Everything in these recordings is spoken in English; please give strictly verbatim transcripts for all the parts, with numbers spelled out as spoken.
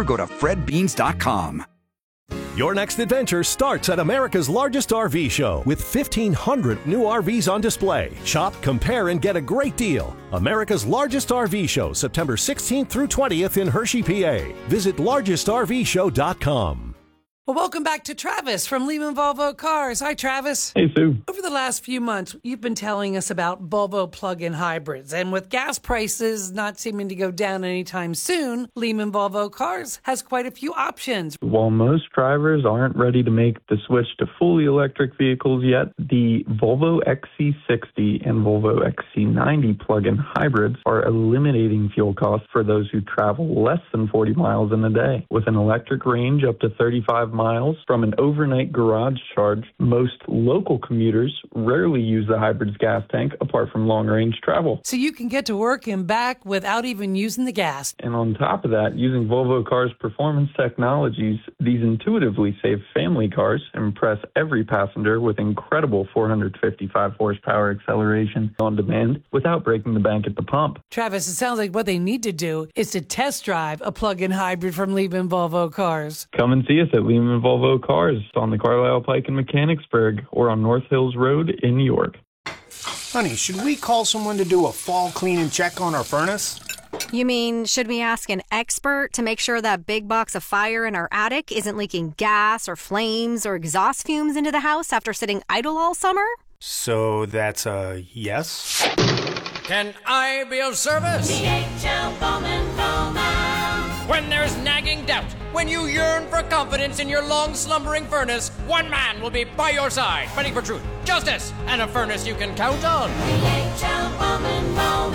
or go to fred beans dot com. Your next adventure starts at America's largest R V show with fifteen hundred new R Vs on display. Shop, compare, and get a great deal. America's largest R V show, September sixteenth through twentieth in Hershey, P A. Visit largest R V show dot com. Well, welcome back to Travis from Lehman Volvo Cars. Hi, Travis. Hey, Sue. Over the last few months, you've been telling us about Volvo plug-in hybrids. And with gas prices not seeming to go down anytime soon, Lehman Volvo Cars has quite a few options. While most drivers aren't ready to make the switch to fully electric vehicles yet, the Volvo X C sixty and Volvo X C ninety plug-in hybrids are eliminating fuel costs for those who travel less than forty miles in a day. With an electric range up to thirty-five miles from an overnight garage charge, most local commuters rarely use the hybrid's gas tank apart from long-range travel. So you can get to work and back without even using the gas. And on top of that, using Volvo Cars' performance technologies, these intuitively safe family cars impress every passenger with incredible four hundred fifty-five horsepower acceleration on demand without breaking the bank at the pump. Travis, it sounds like what they need to do is to test drive a plug-in hybrid from Lehman Volvo Cars. Come and see us at Lehman Volvo Cars on the Carlisle Pike in Mechanicsburg or on North Hills Road in New York. Honey, should we call someone to do a fall clean and check on our furnace? You mean, should we ask an expert to make sure that big box of fire in our attic isn't leaking gas or flames or exhaust fumes into the house after sitting idle all summer? So that's a yes? Can I be of service? D H L Bowman Bowman. When there's nagging doubt, when you yearn for confidence in your long slumbering furnace, one man will be by your side, fighting for truth, justice, and a furnace you can count on. D H L Bowman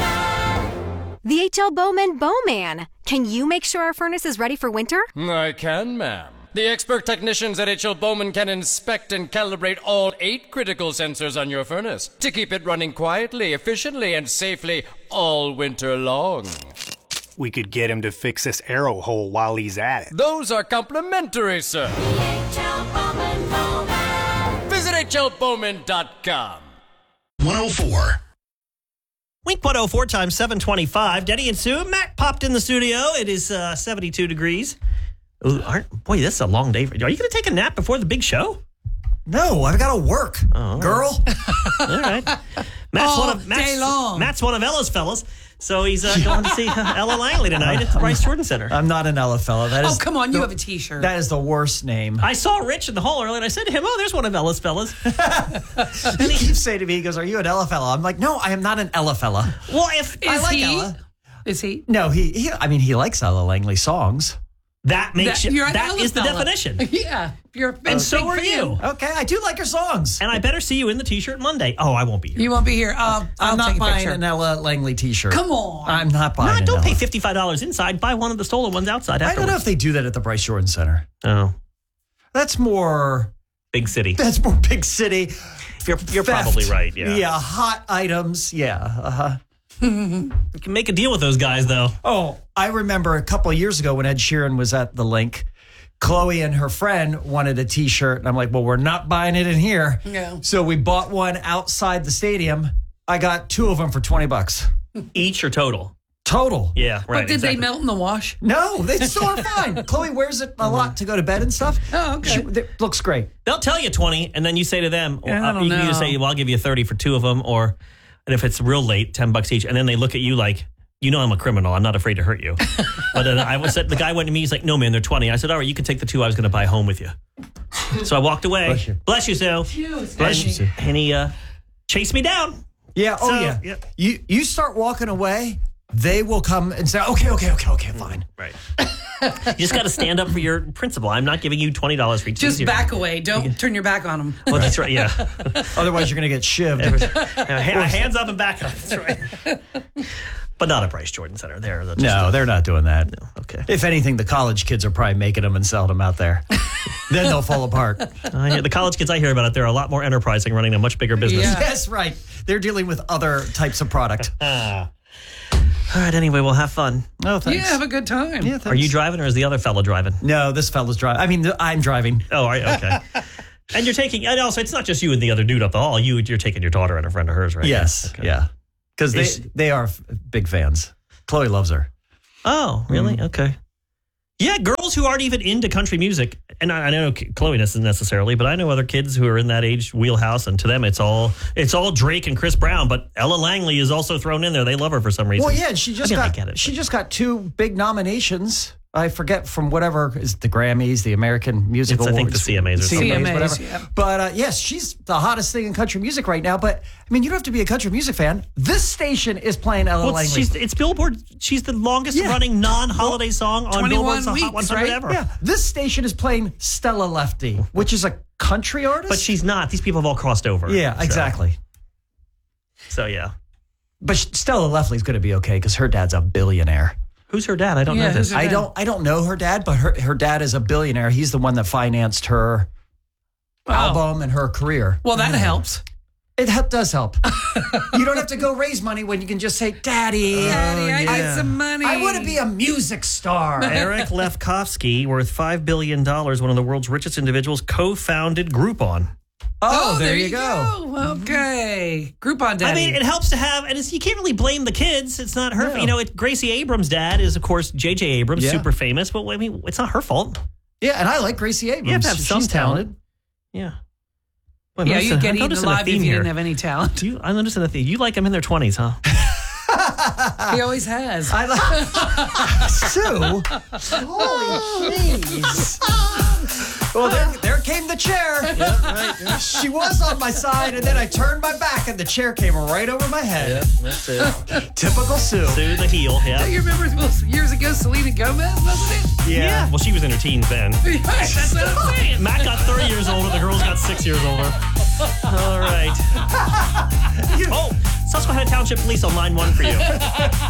Bowman. The H L Bowman Bowman. Can you make sure our furnace is ready for winter? I can, ma'am. The expert technicians at H L Bowman can inspect and calibrate all eight critical sensors on your furnace to keep it running quietly, efficiently, and safely all winter long. We could get him to fix this arrow hole while he's at it. Those are complimentary, sir. D H L Bowman Bowman. Visit H L Bowman dot com. one oh four. Wink one oh four times seven twenty-five. Denny and Sue. Matt popped in the studio. It is uh, seventy-two degrees. Ooh, aren't, boy, this is a long day. For, are you going to take a nap before the big show? No, I've got to work, oh, girl. All right. Matt's All one of Matt's, day long. Matt's one of Ella's fellas. So he's uh, going to see uh, Ella Langley tonight at the Bryce Jordan Center. I'm not an Ella fella. That oh, is come on. the, You have a T-shirt. That is the worst name. I saw Rich in the hall earlier, and I said to him, oh, there's one of Ella's fellas. And he keeps saying to me, he goes, are you an Ella fella? I'm like, no, I am not an Ella fella. Well, if is I like he? Ella. Is he? No, he, he. I mean, he likes Ella Langley songs. That makes That- you, you're an that Ella is the fella. definition. Yeah. You're a big, And so big are fan. you. Okay, I do like her songs. And I better see you in the T-shirt Monday. Oh, I won't be here. You won't be here. Uh, I'll I'm not take a buying picture. an Ella Langley T-shirt. Come on. I'm not buying No, an don't Ella. pay fifty-five dollars inside. Buy one of the stolen ones outside I afterwards. don't know if they do that at the Bryce Jordan Center. Oh. That's more... Big city. That's more big city. You're, you're Theft. probably right, yeah. Yeah, hot items. Yeah, uh-huh. You can make a deal with those guys, though. Oh, I remember a couple of years ago when Ed Sheeran was at the link, Chloe and her friend wanted a T-shirt. And I'm like, well, we're not buying it in here. Yeah. So we bought one outside the stadium. I got two of them for twenty bucks. Each or total? Total. Yeah, right. But did exactly. they melt in the wash? No, they still are fine. Chloe wears it a lot to go to bed and stuff. Oh, okay. She, it looks great. They'll tell you twenty, and then you say to them, Yeah, well, I don't you can either know. say, well, I'll give you thirty for two of them, or, and if it's real late, ten bucks each. And then they look at you like, you know I'm a criminal. I'm not afraid to hurt you. But then I was the guy went to me, he's like, no, man, they're twenty. I said, all right, you can take the two I was going to buy home with you. So I walked away. Bless you. Bless you, Sue. Cheers, Bless you, Sue. And he uh, chased me down. Yeah, oh So, yeah. yep. You you start walking away, they will come and say, okay, okay, okay, okay, fine. Right. You just got to stand up for your principle. I'm not giving you twenty dollars for each. Just back away. Don't turn your back on them. Well, that's right, yeah. Otherwise, you're going to get shivved. Yeah, hands up and back up. That's right. But not at Bryce Jordan Center. They're just, No, they're not doing that. No, okay. If anything, the college kids are probably making them and selling them out there. Then they'll fall apart. Uh, yeah, the college kids I hear about it, they're a lot more enterprising, running a much bigger business. Yeah. Yes, right. They're dealing with other types of product. Ah. All right, anyway, we'll have fun. Oh, thanks. Yeah, have a good time. Yeah, thanks. Are you driving or is the other fellow driving? No, this fellow's driving. I mean, I'm driving. Oh, are you? Okay. And you're taking, and also, it's not just you and the other dude up the hall. You, you're taking your daughter and a friend of hers, right? Yes, Okay. yeah. Because they, Is- they are f- big fans. Chloe loves her. Oh, really? Mm. Okay. Yeah, girls girls who aren't even into country music, and I, I know Chloe doesn't necessarily, but I know other kids who are in that age wheelhouse, and to them it's all it's all Drake and Chris Brown. But Ella Langley is also thrown in there. They love her for some reason. Well, yeah, she just I mean, I got get it, she but- just got two big nominations. I forget from whatever is the Grammys, the American Music It's, Awards. I think the C M As or something. C M As, C M As, whatever. yeah. But uh, yes, she's the hottest thing in country music right now. But I mean, you don't have to be a country music fan. This station is playing Ella Well, Langley. she's, it's Billboard. She's the longest Yeah. running non-holiday song on twenty-one Billboard's Hot weeks, one hundred right? ever. Yeah, this station is playing Stella Lefty, which is a country artist. But she's not. These people have all crossed over. yeah, So- exactly. So, yeah. But Stella Lefty's going to be okay because her dad's a billionaire. Who's her dad? I don't Yeah, know who's this. her I dad? don't I don't know her dad, but her her dad is a billionaire. He's the one that financed her Wow. album and her career. Well, that helps. It help, does help. You don't have to go raise money when you can just say, Daddy, Daddy, I yeah. need some money. I want to be a music star. Eric Lefkofsky, worth five billion dollars, one of the world's richest individuals, co-founded Groupon. Oh, there, you go. Okay. Groupon Daddy. I mean, it helps to have, and it's, you can't really blame the kids. It's not her. No. You know, it, Gracie Abrams' dad is, of course, J J Abrams, Yeah. super famous, but I mean, it's not her fault. Yeah, and I like Gracie Abrams. You have to have She's some talented. Yeah. Well, yeah, I'm you noticing- get I'm eaten noticing a alive if theme you here. didn't have any talent. You, I'm noticing a theme. You like them in their twenties, huh? He always has. I like Sue. Holy jeez. Well, there, there came the chair. She was on my side, and then I turned my back, and the chair came right over my head. That's it. Typical Sue. Sue the heel, yeah. You remember years ago, Selena Gomez, wasn't it? Yeah. Well, she was in her teens then. Right, that's what I'm saying. Matt got thirty years older. The girls got six years older. All right. Oh, Susquehanna Township Police on line one for you.